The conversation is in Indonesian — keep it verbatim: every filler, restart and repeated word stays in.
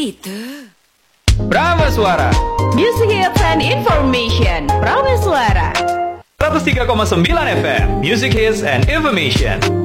gitu. Prameswara Music Hits and Information. Prameswara seratus tiga koma sembilan F M Music Hits and Information.